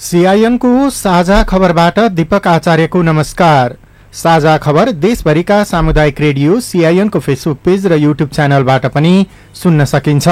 सीआईएनको साझा खबरबाट दीपक आचार्यको नमस्कार। साझा खबर देशभरिका सामुदायिक रेडियो सीआईएनको फेसबुक पेज र युट्युब च्यानलबाट पनि सुन्न सकिन्छ।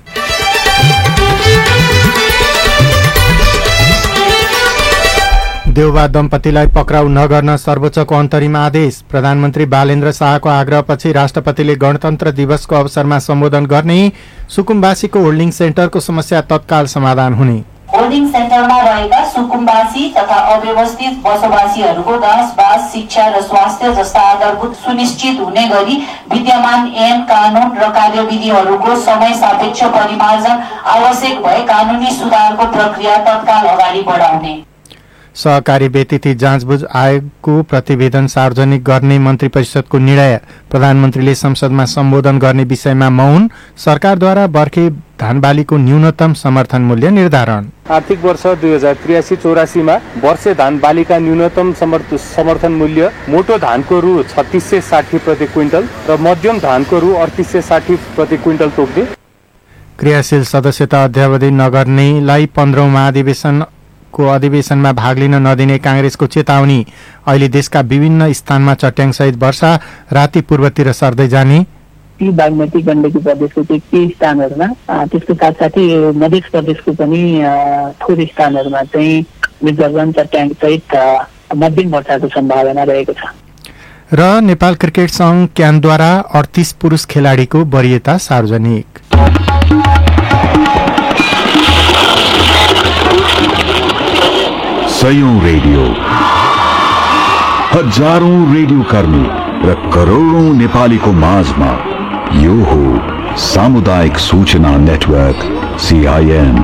देउबा दम्पतिलाई पक्राउ नगर्न सर्वोच्चको अन्तरिम आदेश। प्रधानमन्त्री बालेन्द्र शाहको आग्रहपछि राष्ट्रपतिले गणतन्त्र दिवसको अवसरमा सम्बोधन गर्ने। सुकुम्बासीको होल्डिङ सेन्टरको समस्या तत्काल समाधान हुने। होल्डिङ सेन्टरमा रहेका सुकुम्बासी तथा अव्यवस्थित बसोबासीहरूको बास, शिक्षा र स्वास्थ्य जस्ता आधारभूत सुनिश्चित हुने गरी विद्यमान ऐन, कानून र कार्यविधिहरूको समय सापेक्ष परिमार्जन आवश्यक भए कानूनी सुधारको प्रक्रिया तत्काल अगाडि बढाउने। सहकारी व्यतिथि जाँचबुझ आयोगको प्रतिवेदन सार्वजनिक गर्ने मन्त्री परिषदको निर्णय। प्रधानमन्त्रीले संसदमा सम्बोधन गर्ने विषयमा मौन। सरकारद्वारा बर्खे धान बालीको न्यूनतम समर्थन मूल्य निर्धारण। आर्थिक वर्ष 2083-84 मा वर्षे धान बालीका न्यूनतम समर्थन मूल्य मोटो धानको रु 3660 प्रति क्विन्टल र मध्यम धानको रु 3860 प्रति क्विन्टल तोक्ने। क्रियाशील सदस्यता अध्यावधि नगर्नेलाई 15औं महाधिवेशनको अधिवेशनमा भाग लिन नदिने कांग्रेसको चेतावनी। अहिले देशका विभिन्न स्थानमा चट्याङसहित वर्षा, राति पूर्वतिर सर्दै जाने। ती बागमती गण्डकी प्रदेशको केही स्थानहरूमा, त्यसको साथसाथै मध्य प्रदेशको पनि थोरै स्थानहरूमा चाहिँ गर्जन चट्याङ सहित मध्यम वर्षाको सम्भावना रहेको छ। र नेपाल क्रिकेट संघ क्यानद्वारा 38 पुरुष खेलाडीको वरियता सार्वजनिक। सयौं रेडियो, हजारौं रेडियो कर्मी र करोडौं नेपालीको माझमा यो हो सामुदायिक सूचना नेटवर्क सीआईएन।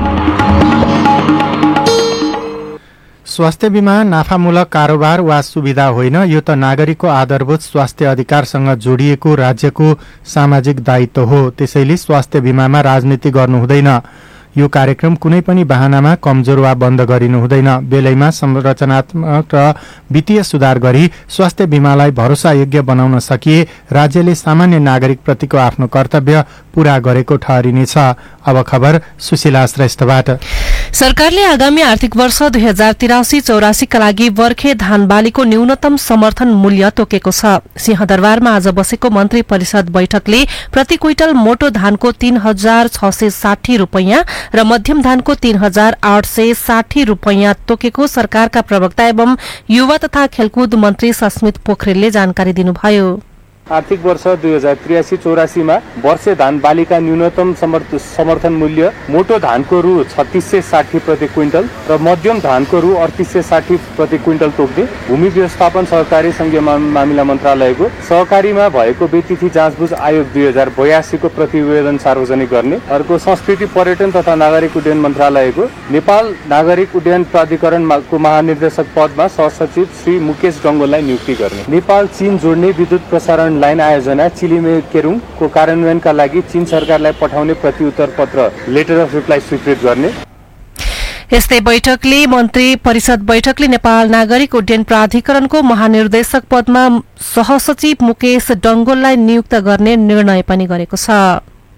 स्वास्थ्य बीमा नाफामूलक कारोबार वा सुविधा होइन, यो त नागरिकको आधारभूत स्वास्थ्य अधिकारसँग जोडिएको राज्यको सामाजिक दायित्व हो। त्यसैले स्वास्थ्य बीमामा राजनीति गर्नु हुँदैन। यो कार्यक्रम कुनै पनि बहानामा कमजोर वा बन्द गरिनु हुँदैन। बेलैमा संरचनात्मक र वित्तीय सुधार गरी स्वास्थ्य बीमालाई भरोसायोग्य बनाउन सकिए राज्यले सामान्य नागरिक प्रतिको आफ्नो कर्तव्य पूरा गरेको ठहरिनेछ। अब खबर सुशीला श्रेष्ठबाट। सरकारले आगामी आर्थिक वर्ष 2083-84 का लागि बर्खे धान बालीको न्यूनतम समर्थन मूल्य तोकेको छ। सिंहदरबारमा आज बसेको मन्त्री परिषद बैठकले प्रति क्विन्टल मोटो धानको 3660 रूपैयाँ र मध्यम धानको 3860 रूपैयाँ तोकेको सरकारका प्रवक्ता एवं युवा तथा खेलकुद मन्त्री सस्मित पोखरेलले जानकारी दिनुभयो। आर्थिक वर्ष 2083-84 मा वर्षे धान बालीका न्यूनतम समर्थन मूल्य मोटो धानको रु 3660 प्रति क्विन्टल र मध्यम धानको रु 3860 प्रति क्विन्टल तोक्ने। भूमि व्यवस्थापन सहकारी संघीय मामिला मन्त्रालयको सहकारीमा भएको व्यतिथि जाँचबुझ आयोग 2082 को प्रतिवेदन सार्वजनिक गर्ने। अर्को संस्कृति पर्यटन तथा नागरिक उड्डयन मन्त्रालयको नेपाल नागरिक उड्डयन प्राधिकरणको महानिर्देशक पदमा सहसचिव श्री मुकेश डङ्गोललाई नियुक्ति गर्ने। नेपाल चीन जोड्ने विद्युत प्रसारण लाइन आयोजना चिलिमे केरुङको कार्यान्वयनका लागि चीन सरकारलाई पठाउने प्रतिउत्तर पत्र लेटर अफ रिप्लाई स्वीकृत गर्ने। यस्तै बैठकले मन्त्री परिषद बैठकले नेपाल नागरिक उड्डयन प्राधिकरणको महानिर्देशक पदमा सहसचिव मुकेश डङ्गोललाई नियुक्त गर्ने निर्णय पनि गरेको छ।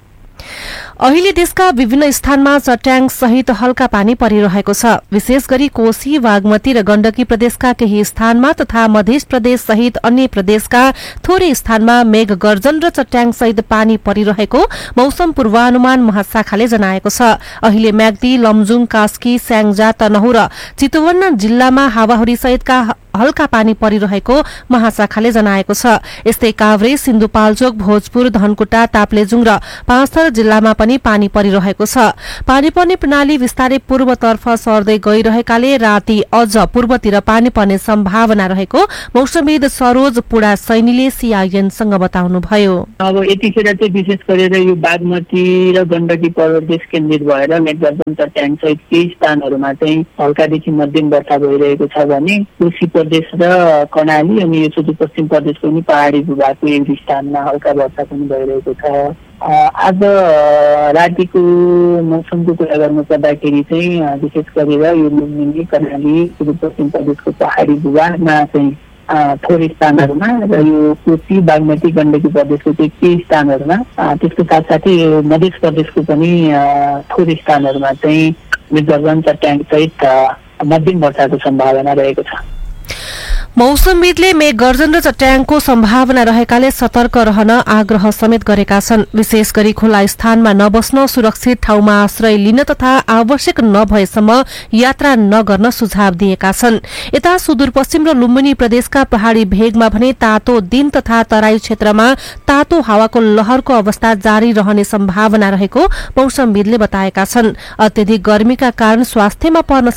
अहिले देशका विभिन्न स्थानमा चट्याङ सहित हल्का पानी परिरहेको छ। विशेष गरी कोशी, बागमती र गण्डकी प्रदेशका केही स्थानमा तथा मध्य प्रदेश सहित अन्य प्रदेशका थोरै स्थानमा मेघ गर्जन र चट्याङ सहित पानी परिरहेको मौसम पूर्वानुमान महाशाखाले जनाएको छ। अहिले म्याग्दी, लमजुङ, कास्की, स्याङ्जा, तनहुँ र चितवन जिल्लामा हावाहुरी सहितका हल्का पानी परिरहेको महाशाखाले जनाएको छ। यस्तै काभ्रे, सिन्धुपाल्चोक, भोजपुर, धनकुटा, ताप्लेजुङ र पाँचथर जिल्लामा पनि पानी परिरहेको छ। पानी पर्ने प्रणाली बिस्तारै पूर्वतर्फ सर्दै गइरहेकाले राति अझ पूर्वतिर पानी पर्ने सम्भावना रहेको मौसमविद सरोज पुडा सैनीले सीआईएनसँग बताउनुभयो। अब यतिखेर चाहिँ विशेष गरेर यो बागमती र गण्डकी प्रदेश केन्द्रित भएर मेघगर्जन चट्याङ सहित केही स्थानहरूमा चाहिँ हल्कादेखि मध्यम वर्षा भइरहेको छ भने कोशी प्रदेश र कर्णाली अनि यो सुदूरपश्चिम प्रदेशको पनि पहाडी भूभागको एक स्थानमा हल्का वर्षा पनि भइरहेको छ। आज रातिको मौसमको कुरा गर्नु पर्दाखेरि चाहिँ विशेष गरेर यो लुम्बिनी, कर्णाली, सुदूरपश्चिम प्रदेशको पहाडी भूभागमा चाहिँ थोरै स्थानहरूमा र यो कोशी, बागमती, गण्डकी प्रदेशको केही स्थानहरूमा, त्यसको साथसाथै मध्य प्रदेशको पनि थोरै स्थानहरूमा चाहिँ मेघगर्जन चट्याङ सहित मध्यम वर्षाको सम्भावना रहेको छ। मौसमविदले मेघ गर्जन र चट्याङको सम्भावना रहेकाले सतर्क रहन आग्रह समेत गरेका छन्। विशेष गरी खुला स्थानमा नबस्न, सुरक्षित ठाउँमा आश्रय लिन तथा आवश्यक नभएसम्म यात्रा नगर्न सुझाव दिएका छन्। यता सुदूरपश्चिम र लुम्बिनी प्रदेशका पहाड़ी भेगमा भने तातो दिन तथा तराई क्षेत्रमा तातो हावाको लहरको अवस्था जारी रहने सम्भावना रहेको मौसमविदले बताएका छन्। अत्यधिक गर्मीका कारण स्वास्थ्यमा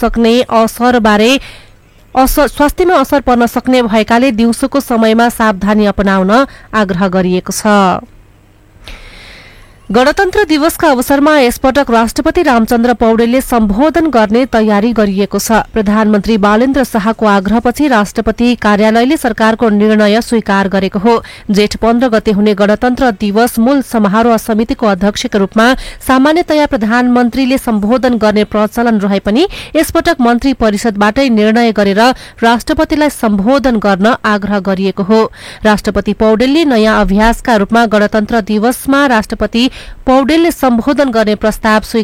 असर पर्न सक्ने भएकाले दिउँसोको समयमा सावधानी अपनाउन आग्रह गरिएको छ। गणतन्त्र दिवसका अवसरमा यसपटक राष्ट्रपति रामचन्द्र पौडेलले सम्बोधन गर्ने तयारी गरिएको छ। प्रधानमन्त्री बालेन्द्र शाहको आग्रहपछि राष्ट्रपति कार्यालयले सरकारको निर्णय स्वीकार गरेको हो। जेठ 15 गते हुने गणतन्त्र दिवस मूल समारोह समितिको अध्यक्षका रूपमा सामान्यतया प्रधानमन्त्रीले सम्बोधन गर्ने प्रचलन रहे पनि यसपटक मन्त्री परिषदबाटै निर्णय गरेर राष्ट्रपतिलाई सम्बोधन गर्न आग्रह गरिएको हो। राष्ट्रपति पौडेलले नयाँ अभ्यासका रूपमा गणतन्त्र दिवसमा राष्ट्रपति पौडेलले सम्बोधन गर्ने प्रस्ताव स्वीकार